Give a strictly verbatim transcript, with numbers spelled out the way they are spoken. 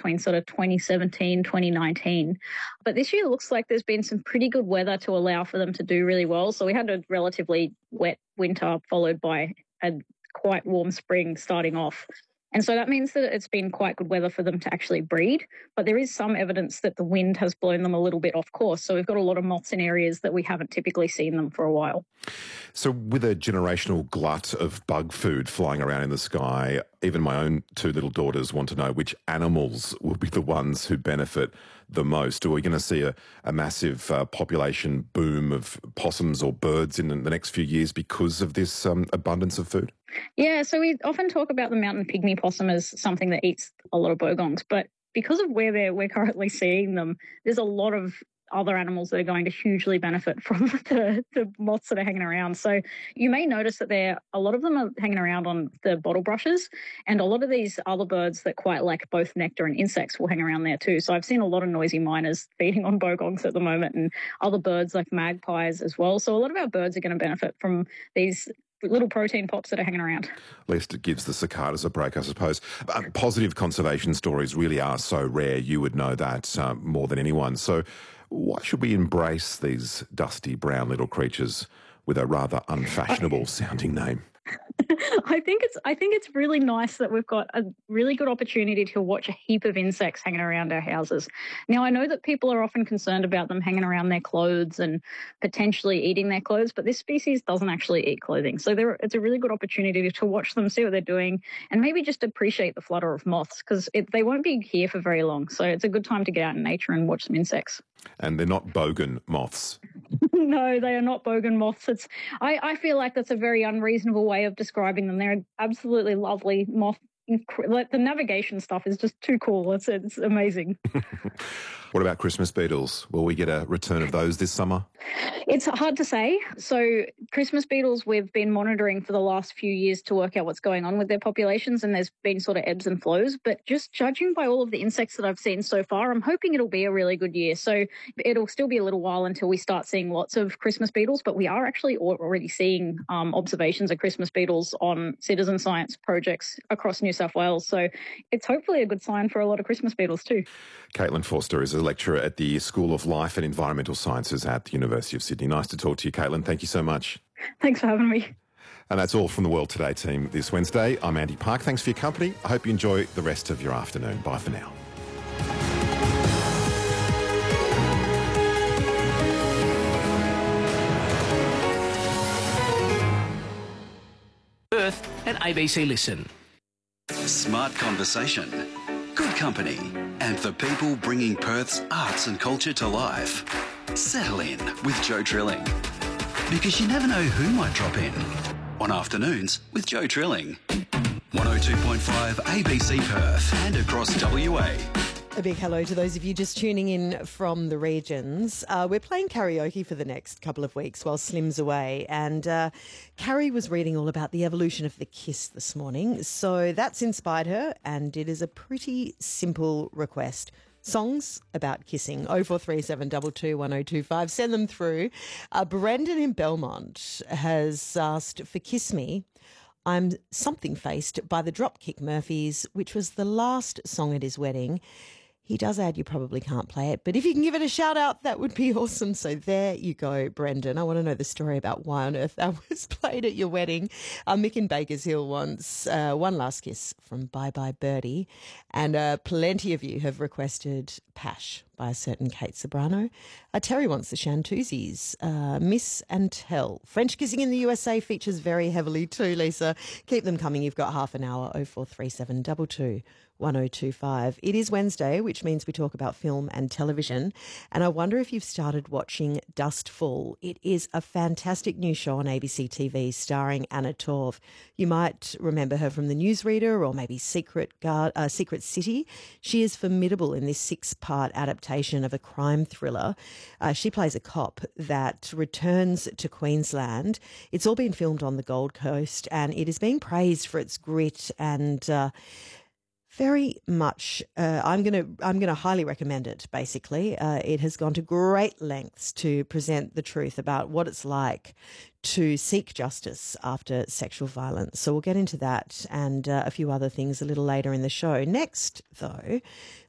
between sort of twenty seventeen, twenty nineteen. But this year looks like there's been some pretty good weather to allow for them to do really well. So we had a relatively wet winter followed by a quite warm spring starting off. And so that means that it's been quite good weather for them to actually breed. But there is some evidence that the wind has blown them a little bit off course. So we've got a lot of moths in areas that we haven't typically seen them for a while. So with a generational glut of bug food flying around in the sky, even my own two little daughters want to know which animals will be the ones who benefit the most. Are we going to see a, a massive uh, population boom of possums or birds in the next few years because of this um, abundance of food? Yeah, so we often talk about the mountain pygmy possum as something that eats a lot of bogongs, but because of where they're, we're currently seeing them, there's a lot of other animals that are going to hugely benefit from the, the moths that are hanging around. So you may notice that there, a lot of them are hanging around on the bottle brushes, and a lot of these other birds that quite like both nectar and insects will hang around there too. So I've seen a lot of noisy miners feeding on bogongs at the moment, and other birds like magpies as well. So a lot of our birds are going to benefit from these little protein pops that are hanging around. At least it gives the cicadas a break, I suppose. Uh, positive conservation stories really are so rare. You would know that uh, more than anyone. So why should we embrace these dusty brown little creatures with a rather unfashionable sounding name? I think it's I think it's really nice that we've got a really good opportunity to watch a heap of insects hanging around our houses. Now, I know that people are often concerned about them hanging around their clothes and potentially eating their clothes, but this species doesn't actually eat clothing. So there, it's a really good opportunity to watch them, see what they're doing, and maybe just appreciate the flutter of moths, because they won't be here for very long. So it's a good time to get out in nature and watch some insects. And they're not bogan moths. No, they are not bogan moths. It's, I, I feel like that's a very unreasonable way of describing them. They're an absolutely lovely moth. Like the navigation stuff is just too cool. It's, it's amazing. What about Christmas beetles? Will we get a return of those this summer? It's hard to say. So Christmas beetles, we've been monitoring for the last few years to work out what's going on with their populations, and there's been sort of ebbs and flows. But just judging by all of the insects that I've seen so far, I'm hoping it'll be a really good year. So it'll still be a little while until we start seeing lots of Christmas beetles, but we are actually already seeing um, observations of Christmas beetles on citizen science projects across New South Wales. So it's hopefully a good sign for a lot of Christmas beetles too. Caitlin Forster is a lecturer at the School of Life and Environmental Sciences at the University of Sydney. Nice to talk to you, Caitlin. Thank you so much. Thanks for having me. And that's all from the World Today team this Wednesday. I'm Andy Park. Thanks for your company. I hope you enjoy the rest of your afternoon. Bye for now. Perth and A B C Listen. Smart conversation, good company, and the people bringing Perth's arts and culture to life. Settle in with Joe Trilling, because you never know who might drop in on Afternoons with Joe Trilling. one oh two point five A B C Perth and across W A. A big hello to those of you just tuning in from the regions. Uh, we're playing karaoke for the next couple of weeks while Slim's away, and uh, Carrie was reading all about the evolution of the kiss this morning, so that's inspired her, and it is a pretty simple request. Songs about kissing, oh four three seven two two one oh two five. Send them through. Uh, Brendan in Belmont has asked for Kiss Me. I'm something faced by the Dropkick Murphys, which was the last song at his wedding. He does add you probably can't play it, but if you can give it a shout out, that would be awesome. So there you go, Brendan. I want to know the story about why on earth that was played at your wedding. Uh, Mick in Bakers Hill wants uh, One Last Kiss from Bye Bye Birdie. And uh, plenty of you have requested Pash by a certain Kate Sobrano. Uh, Terry wants the Shantuzis. Uh, Miss and Tell. French Kissing in the U S A features very heavily too, Lisa. Keep them coming. You've got half an hour. oh four three seven two two one oh two five. It is Wednesday, which means we talk about film and television. And I wonder if you've started watching Dustfall. It is a fantastic new show on A B C T V starring Anna Torv. You might remember her from The Newsreader or maybe Secret Guard, uh, Secret City. She is formidable in this six-part adaptation of a crime thriller. Uh, she plays a cop that returns to Queensland. It's all been filmed on the Gold Coast, and it is being praised for its grit and uh, very much. Uh, I'm going to I'm going to highly recommend it. Basically, uh, it has gone to great lengths to present the truth about what it's like to seek justice after sexual violence. So we'll get into that and uh, a few other things a little later in the show. Next, though,